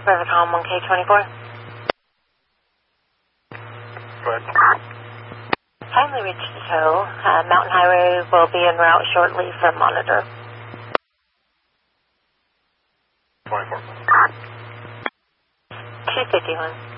Rivercom 1K24. Go ahead. Kindly reach the tow. Mountain Highway will be en route shortly from Monitor. 24. 251.